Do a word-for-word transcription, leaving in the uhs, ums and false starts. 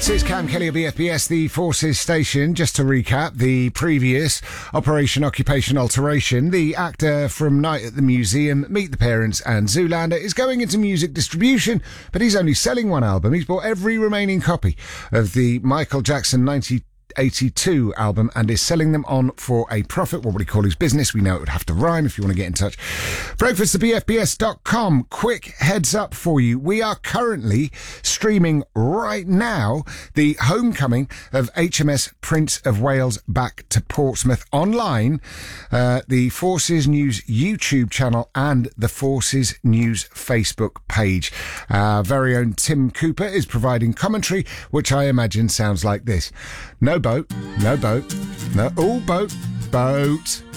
This is Cam Kelly of E F B S, the Forces station. Just to recap, the previous Operation Occupation Alteration, the actor from Night at the Museum, Meet the Parents and Zoolander is going into music distribution, but he's only selling one album. He's bought every remaining copy of the Michael Jackson nineteen eighty-two album and is selling them on for a profit. What would he call his business? We know it would have to rhyme if you want to get in touch. Breakfast at b f b s dot com. Quick heads up for you. We are currently streaming right now the homecoming of H M S Prince of Wales back to Portsmouth online, uh, the Forces News YouTube channel and the Forces News Facebook page. Our very own Tim Cooper is providing commentary, which I imagine sounds like this. No boat, no boat, no, all boat, boat.